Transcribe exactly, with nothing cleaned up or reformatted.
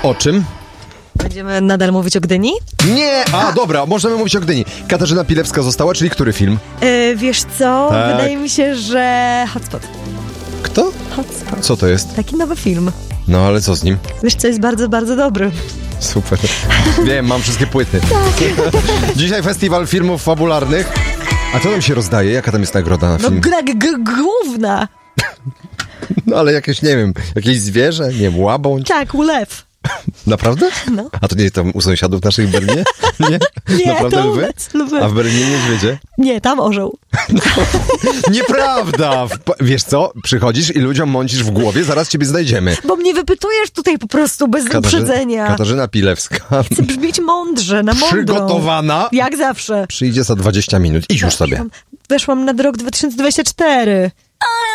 O czym? Będziemy nadal mówić o Gdyni? Nie! A, dobra, możemy mówić o Gdyni. Katarzyna Pilewska została, czyli który film? Yy, wiesz co? Tak. Wydaje mi się, że Hotspot. Kto? Hotspot. Co to jest? Taki nowy film. No, ale co z nim? Wiesz co, jest bardzo, bardzo dobry. Super. Wiem, mam wszystkie płyty. Tak. Dzisiaj festiwal filmów fabularnych. A co tam się rozdaje? Jaka tam jest nagroda na No film? gra g- g- główna. No ale jakieś, nie wiem, jakieś zwierzę? Nie wiem, łabądź? Tak, lew. Naprawdę? No. A to nie tam u sąsiadów naszych w Berlinie? Nie? Nie, Naprawdę to u lwy? nas lwy. A w Berlinie niedźwiedzie? Nie, tam orzeł. Nieprawda! W- Wiesz co? Przychodzisz i ludziom mącisz w głowie, zaraz ciebie znajdziemy. Bo mnie wypytujesz tutaj po prostu bez uprzedzenia. Katarzyna Pilewska. Chcę brzmieć mądrze, na mądrą. Przygotowana. Jak zawsze. Przyjdzie za dwadzieścia minut. Idź już sobie. Weszłam na rok dwa tysiące dwudziesty czwarty.